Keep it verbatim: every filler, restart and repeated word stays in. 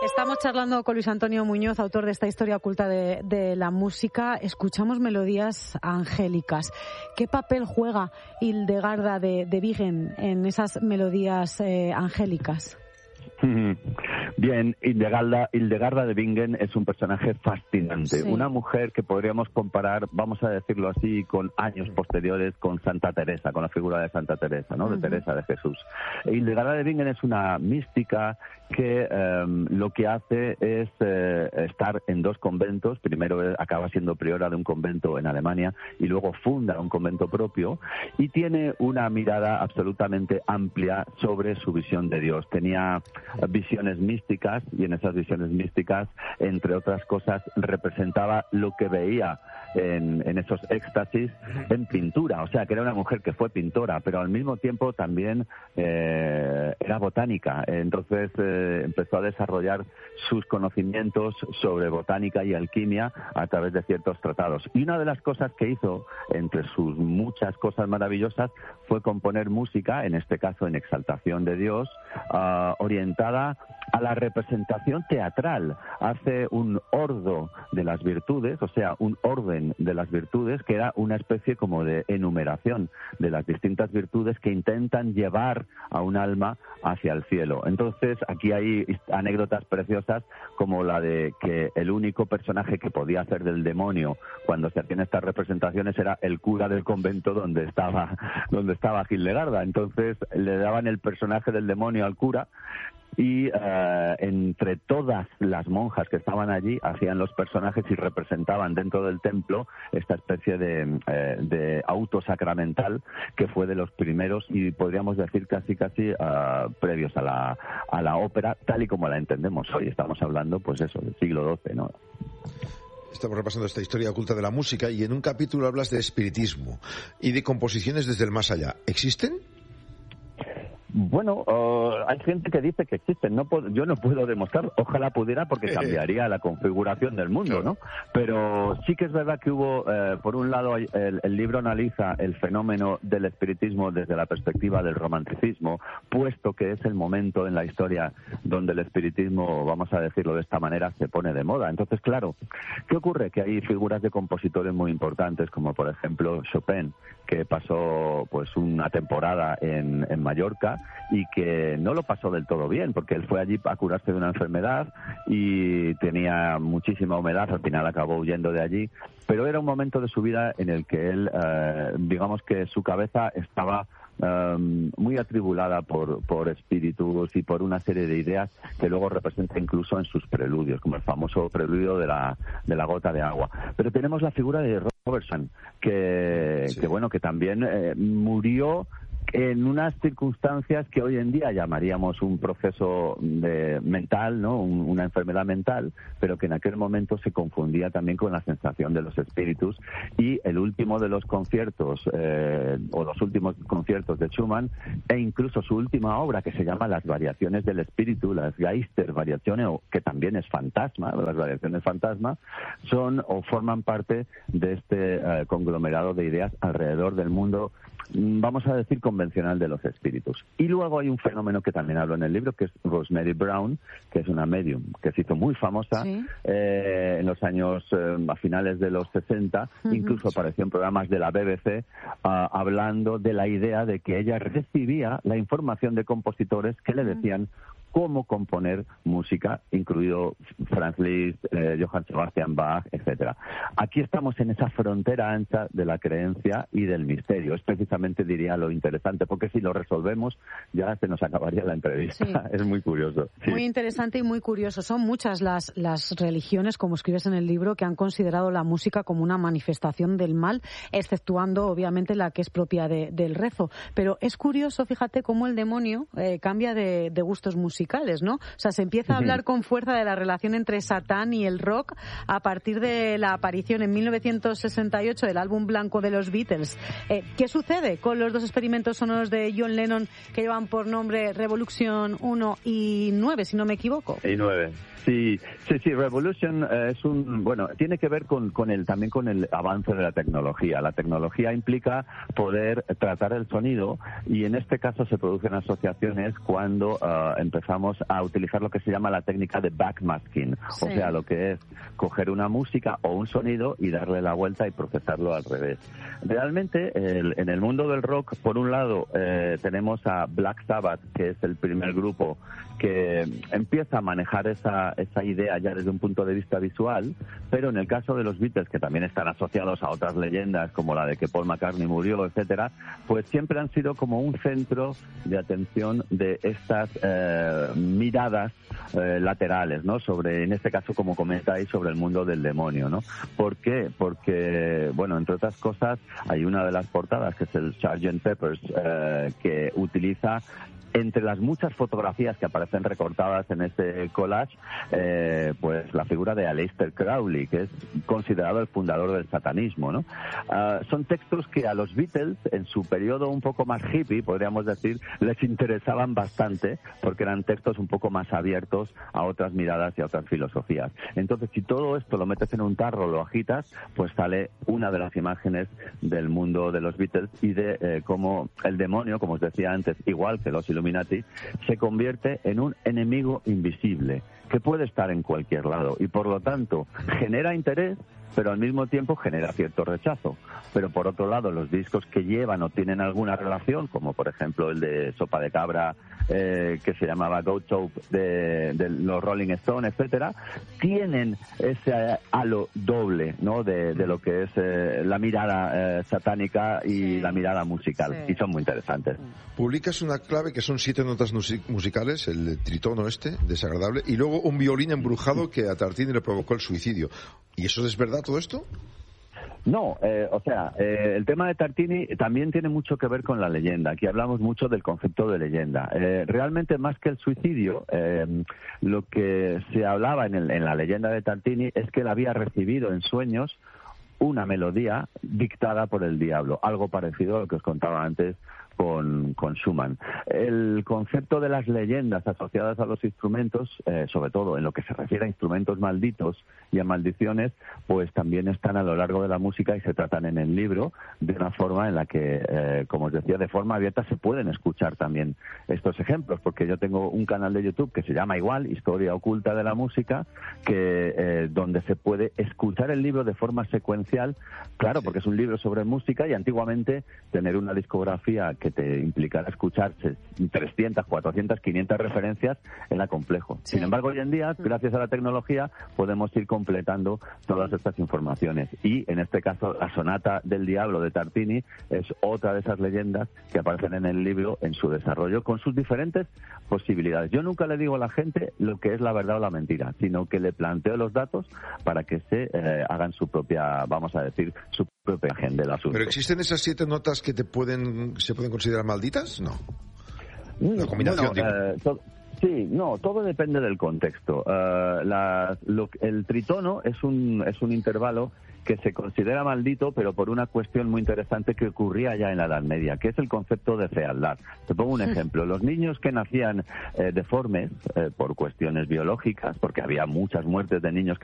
Estamos charlando con Luis Antonio Muñoz, autor de esta historia oculta de, de la música. Escuchamos melodías angélicas. ¿Qué papel juega Hildegarda de, de Bingen en esas melodías eh, angélicas? Bien, Hildegarda, Hildegarda de Bingen es un personaje fascinante, sí. Una mujer que podríamos comparar, vamos a decirlo así, con años posteriores con Santa Teresa, con la figura de Santa Teresa, ¿no? De uh-huh. Teresa de Jesús. Hildegarda de Bingen es una mística que eh, lo que hace es eh, estar en dos conventos. Primero acaba siendo priora de un convento en Alemania y luego funda un convento propio, y tiene una mirada absolutamente amplia sobre su visión de Dios. Tenía visiones místicas, y en esas visiones místicas, entre otras cosas, representaba lo que veía en, en esos éxtasis en pintura. O sea, que era una mujer que fue pintora, pero al mismo tiempo también eh, era botánica. Entonces eh, empezó a desarrollar sus conocimientos sobre botánica y alquimia a través de ciertos tratados. Y una de las cosas que hizo, entre sus muchas cosas maravillosas, fue componer música, en este caso en exaltación de Dios, uh, orientada a la representación teatral. Hace un ordo de las virtudes, o sea, un orden de las virtudes, que era una especie como de enumeración de las distintas virtudes que intentan llevar a un alma hacia el cielo. Entonces, aquí hay anécdotas preciosas, como la de que el único personaje que podía hacer del demonio cuando se hacían estas representaciones era el cura del convento donde estaba, donde estaba Hildegarda. Entonces, le daban el personaje del demonio al cura, y uh, entre todas las monjas que estaban allí hacían los personajes y representaban dentro del templo esta especie de, eh, de auto sacramental, que fue de los primeros y podríamos decir casi casi uh, previos a la, a la ópera tal y como la entendemos hoy. Estamos hablando, pues eso, del siglo doce, ¿no? Estamos repasando esta historia oculta de la música, y en un capítulo hablas de espiritismo y de composiciones desde el más allá. ¿Existen? Bueno, uh, hay gente que dice que existen. No puedo, yo no puedo demostrar. Ojalá pudiera, porque cambiaría la configuración del mundo, ¿no? Pero sí que es verdad que hubo, eh, por un lado, el, el libro analiza el fenómeno del espiritismo desde la perspectiva del romanticismo, puesto que es el momento en la historia donde el espiritismo, vamos a decirlo de esta manera, se pone de moda. Entonces, claro, ¿qué ocurre? Que hay figuras de compositores muy importantes, como por ejemplo Chopin, que pasó pues una temporada en, en Mallorca, y que no lo pasó del todo bien, porque él fue allí a curarse de una enfermedad y tenía muchísima humedad. Al final acabó huyendo de allí, pero era un momento de su vida en el que él, eh, digamos que su cabeza estaba Um, muy atribulada por, por espíritus y por una serie de ideas que luego representa incluso en sus preludios, como el famoso preludio de la, de la gota de agua. Pero tenemos la figura de Robertson, que, sí. que bueno, que también eh, murió en unas circunstancias que hoy en día llamaríamos un proceso de mental, ¿no? Un, una enfermedad mental, pero que en aquel momento se confundía también con la sensación de los espíritus. Y el último de los conciertos, eh, o los últimos conciertos de Schumann, e incluso su última obra, que se llama Las Variaciones del Espíritu, las Geister Variaciones, que también es fantasma, las Variaciones Fantasma, son o forman parte de este eh, conglomerado de ideas alrededor del mundo, vamos a decir, convencional de los espíritus. Y luego hay un fenómeno que también hablo en el libro, que es Rosemary Brown, que es una medium que se hizo muy famosa, ¿sí? eh, en los años, eh, a finales de los sesenta, uh-huh. Incluso apareció en programas de la B B C, uh, hablando de la idea de que ella recibía la información de compositores que le decían cómo componer música, incluido Franz Liszt, eh, Johann Sebastian Bach, etcétera. Aquí estamos en esa frontera ancha de la creencia y del misterio. Es precisamente, diría, lo interesante, porque si lo resolvemos ya se nos acabaría la entrevista. Sí. Es muy curioso. Sí. Muy interesante y muy curioso. Son muchas las, las religiones, como escribes en el libro, que han considerado la música como una manifestación del mal, exceptuando, obviamente, la que es propia de, del rezo. Pero es curioso, fíjate, cómo el demonio eh, cambia de, de gustos musicales. ¿no? O sea, se empieza a hablar con fuerza de la relación entre Satán y el rock a partir de la aparición en mil novecientos sesenta y ocho del álbum blanco de los Beatles. Eh, ¿Qué sucede con los dos experimentos sonoros de John Lennon que llevan por nombre Revolution uno y nueve, si no me equivoco? Y nueve. Sí, sí, sí, Revolution eh, es un, bueno, tiene que ver con, con el, también con el avance de la tecnología. La tecnología implica poder tratar el sonido, y en este caso se producen asociaciones cuando uh, empezaron empezamos a utilizar lo que se llama la técnica de backmasking, sí. O sea, lo que es coger una música o un sonido y darle la vuelta y procesarlo al revés. Realmente, el, en el mundo del rock, por un lado, eh, tenemos a Black Sabbath, que es el primer grupo que empieza a manejar esa, esa idea ya desde un punto de vista visual, pero en el caso de los Beatles, que también están asociados a otras leyendas, como la de que Paul McCartney murió, etcétera, pues siempre han sido como un centro de atención de estas eh, miradas eh, laterales, ¿no? Sobre, en este caso, como comentáis, sobre el mundo del demonio, ¿no? ¿Por qué? Porque, bueno, entre otras cosas, hay una de las portadas, que es el sergeant Pepper's, eh, que utiliza, entre las muchas fotografías que aparecen recortadas en este collage, eh, pues la figura de Aleister Crowley, que es considerado el fundador del satanismo, ¿no? Uh, son textos que a los Beatles, en su periodo un poco más hippie, podríamos decir, les interesaban bastante, porque eran textos un poco más abiertos a otras miradas y a otras filosofías. Entonces, si todo esto lo metes en un tarro, lo agitas, pues sale una de las imágenes del mundo de los Beatles y de eh, cómo el demonio, como os decía antes, igual que los Illuminati, se convierte en un enemigo invisible que puede estar en cualquier lado y por lo tanto genera interés, pero al mismo tiempo genera cierto rechazo. Pero por otro lado, los discos que llevan o tienen alguna relación, como por ejemplo el de Sopa de Cabra, eh, que se llamaba Goat Soap, de, de los Rolling Stones, etcétera, tienen ese halo doble, ¿no?, de, de lo que es eh, la mirada eh, satánica y sí. la mirada musical, sí. y son muy interesantes. Publicas una clave que son siete notas musicales, el tritono este, desagradable, y luego un violín embrujado que a Tartini le provocó el suicidio. ¿Y eso es verdad todo esto? No, eh, o sea, eh, el tema de Tartini también tiene mucho que ver con la leyenda. Aquí hablamos mucho del concepto de leyenda. Eh, realmente, más que el suicidio, eh, lo que se hablaba en, el, en la leyenda de Tartini es que él había recibido en sueños una melodía dictada por el diablo, algo parecido a lo que os contaba antes con, con Schumann. El concepto de las leyendas asociadas a los instrumentos, eh, sobre todo en lo que se refiere a instrumentos malditos y a maldiciones, pues también están a lo largo de la música y se tratan en el libro de una forma en la que, eh, como os decía, de forma abierta se pueden escuchar también estos ejemplos, porque yo tengo un canal de YouTube que se llama igual, Historia Oculta de la Música, que eh, donde se puede escuchar el libro de forma secuencial, claro, porque es un libro sobre música y antiguamente tener una discografía que te implicara escuchar trescientas, cuatrocientas, quinientas referencias era complejo. Sí. Sin embargo, hoy en día, gracias a la tecnología, podemos ir completando todas estas informaciones. Y, en este caso, la Sonata del Diablo de Tartini es otra de esas leyendas que aparecen en el libro en su desarrollo, con sus diferentes posibilidades. Yo nunca le digo a la gente lo que es la verdad o la mentira, sino que le planteo los datos para que se eh, hagan su propia, vamos a decir, su propia agenda del asunto. ¿Pero existen esas siete notas que te pueden se pueden considerar malditas? No. La combinación, bueno, digo. Eh, to- sí, no, todo depende del contexto. Uh, la, lo, el tritono es un, es un intervalo que se considera maldito, pero por una cuestión muy interesante que ocurría ya en la Edad Media, que es el concepto de fealdad. Te pongo un ejemplo. Los niños que nacían eh, deformes eh, por cuestiones biológicas, porque había muchas muertes de niños que